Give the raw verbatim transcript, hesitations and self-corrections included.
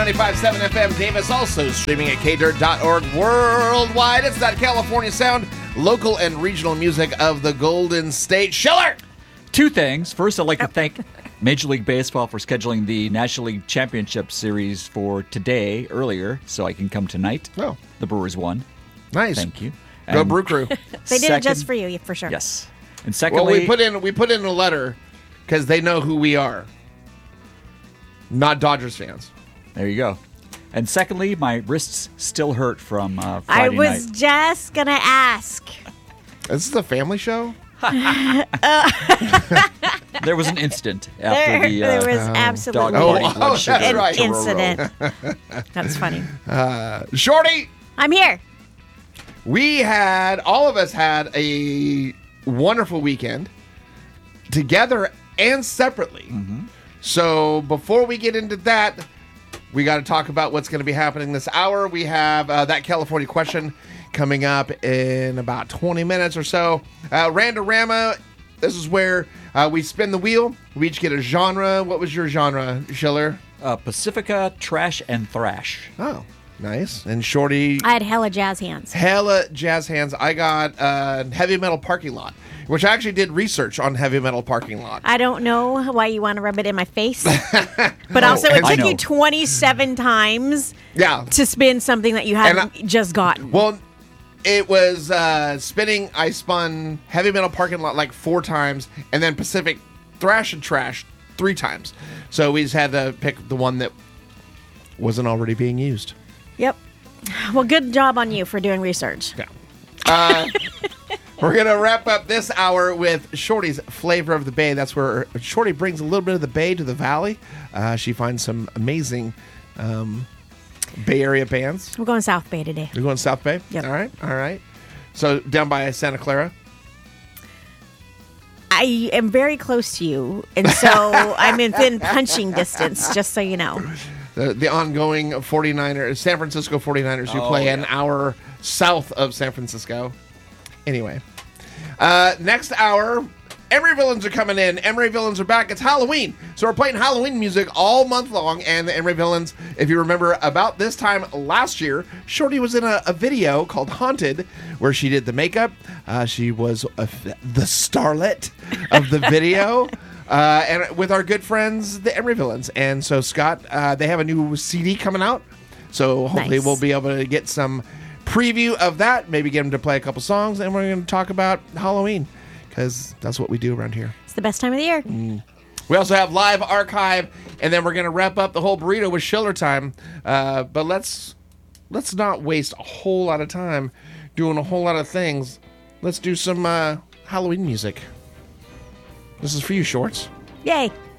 ninety-five point seven F M Davis, also streaming at k dirt dot org worldwide. It's that California sound, local and regional music of the Golden State. Schiller! Two things. First, I'd like to thank Major League Baseball for scheduling the National League Championship Series for today, earlier, so I can come tonight. Oh. The Brewers won. Nice. Thank you. Go And Brew Crew. They did second- it just for you, for sure. Yes. And Well, secondly, we put in we put in a letter because they know who we are. Not Dodgers fans. there you go. And secondly, my wrists still hurt from uh, I Friday was night. just going to ask. This is a family show? There was an incident after There, the uh, there was dog absolutely Oh, party oh, blood that's sugar right. an Churro. incident. That's funny. Shorty! I'm here. We had, all of us had a wonderful weekend together and separately. So before we get into that, we got to talk about what's going to be happening this hour. We have uh, that California question coming up in about twenty minutes or so. Uh, Randorama, this is where uh, we spin the wheel. We each get a genre. What was your genre, Schiller? Uh, Pacifica, Trash, and Thrash. Oh, nice. And Shorty, I had hella jazz hands. hella jazz hands. I got uh, Heavy Metal Parking Lot, which I actually did research on Heavy Metal Parking Lot. I don't know why you want to rub it in my face, but also it I took you know. twenty-seven times Yeah. to spin something that you hadn't I- just gotten. Well, it was uh, spinning. I spun Heavy Metal Parking Lot like four times, and then Pacific Thrash and Trash three times. So we just had to pick the one that wasn't already being used. Yep. Well, good job on you for doing research. Yeah. Uh, we're going to wrap up this hour with Shorty's Flavor of the Bay. That's where Shorty brings a little bit of the Bay to the Valley. Uh, she finds some amazing um, Bay Area bands. We're going South Bay today. You're going South Bay? Yep. All right. All right. So down by Santa Clara. I am very close to you, and so I'm within punching distance, just so you know. The, the ongoing 49ers, San Francisco 49ers, who Oh, play yeah. an hour south of San Francisco. Anyway, uh, next hour, Emery Villains are coming in. Emery Villains are back. It's Halloween. So we're playing Halloween music all month long. And the Emery Villains, if you remember, about this time last year, Shorty was in a, a video called Haunted, where she did the makeup. Uh, she was a, the starlet of the video. Uh, and with our good friends, the Emery Villains. And so, Scott, uh, they have a new C D coming out. So hopefully Nice. we'll be able to get some preview of that, maybe get them to play a couple songs, and we're going to talk about Halloween, because that's what we do around here. It's the best time of the year. We also have live archive, and then we're going to wrap up the whole burrito with Schiller time. Uh, but let's let's not waste a whole lot of time doing a whole lot of things. Let's do some uh, Halloween music. This is for you, Shorts. Yay.